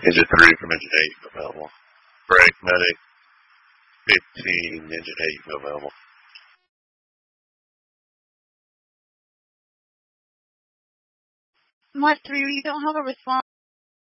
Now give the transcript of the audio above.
Engine 3 from Engine 8 available. Brake, medic, 15, Engine 8 available. Mark 3, you don't have a response.